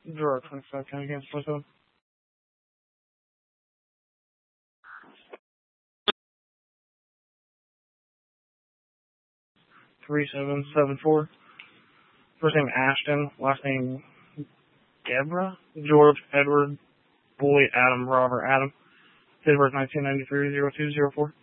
Drawer 25 County Kansas 27. 3774. First name Ashton, last name Deborah. George, Edward, Boy, Adam, Robert, Adam. Date of birth 1993-0204.